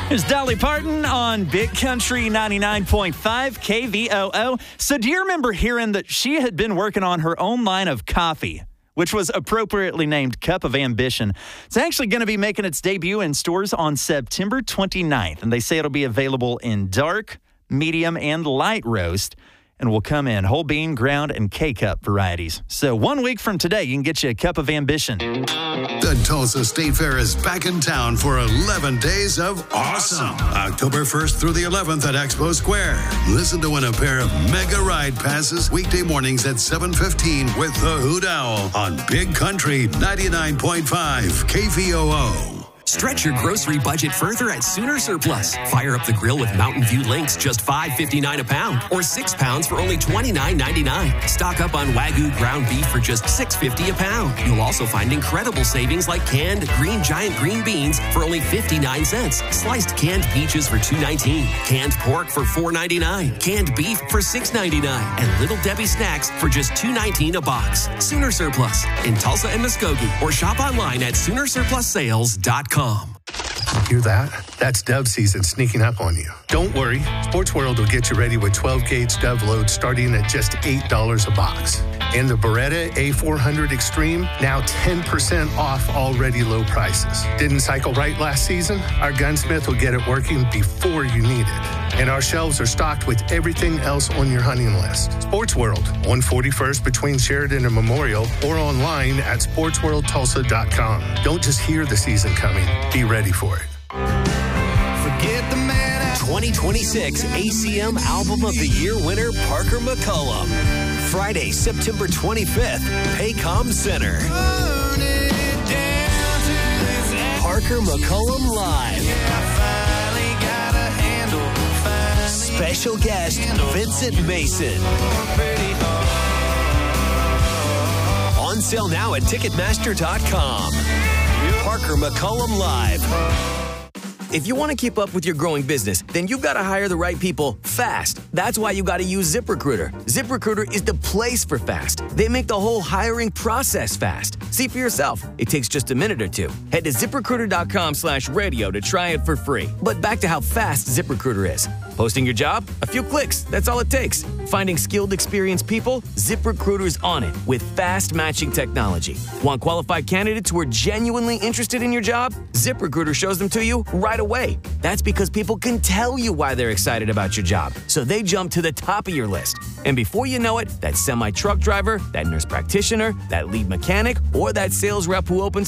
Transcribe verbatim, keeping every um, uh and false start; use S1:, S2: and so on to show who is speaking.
S1: Here's Dolly Parton on Big Country ninety-nine point five K V O O. So do you remember hearing that she had been working on her own line of coffee, which was appropriately named Cup of Ambition? It's actually going to be making its debut in stores on September twenty-ninth, and they say it'll be available in dark, medium, and light roast, and will come in whole bean, ground, and K-Cup varieties. So one week from today, you can get you a Cup of Ambition.
S2: The Tulsa State Fair is back in town for eleven days of awesome. October first through the eleventh at Expo Square. Listen to win a pair of mega ride passes weekday mornings at seven fifteen with the Hoot Owl on Big Country ninety-nine point five K V O O.
S3: Stretch your grocery budget further at Sooner Surplus. Fire up the grill with Mountain View Links, just five fifty-nine a pound, or six pounds for only twenty-nine ninety-nine. Stock up on Wagyu ground beef for just six fifty a pound. You'll also find incredible savings like canned green giant green beans for only fifty-nine cents, sliced canned peaches for two nineteen, canned pork for four ninety-nine, canned beef for six ninety-nine, and Little Debbie snacks for just two nineteen a box. Sooner Surplus in Tulsa and Muskogee, or shop online at sooner surplus sales dot com.
S4: Hear that? That's dove season sneaking up on you. Don't worry, Sports World will get you ready with twelve gauge dove loads starting at just eight dollars a box. And the Beretta A four hundred Extreme, now ten percent off already low prices. Didn't cycle right last season? Our gunsmith will get it working before you need it. And our shelves are stocked with everything else on your hunting list. Sports World, one forty-first between Sheridan and Memorial, or online at sports world tulsa dot com. Don't just hear the season coming, be ready for it.
S3: Forget the man. twenty twenty-six A C M Album of the Year winner Parker McCollum. Friday, September twenty-fifth, Paycom Center. Parker McCollum Live. Special guest, Vincent Mason. On sale now at ticketmaster dot com. Parker McCollum Live. If you want to keep up with your growing business, then you've got to hire the right people fast. That's why you got to use ZipRecruiter. ZipRecruiter is the place for fast. They make the whole hiring process fast. See for yourself. It takes just a minute or two. Head to ZipRecruiter dot com slash radio to try it for free. But back to how fast ZipRecruiter is. Posting your job? A few clicks. That's all it takes. Finding skilled, experienced people? ZipRecruiter's on it with fast matching technology. Want qualified candidates who are genuinely interested in your job? ZipRecruiter shows them to you right away. That's because people can tell you why they're excited about your job, so they jump to the top of your list. And before you know it, that semi-truck driver, that nurse practitioner, that lead mechanic, or that sales rep who opens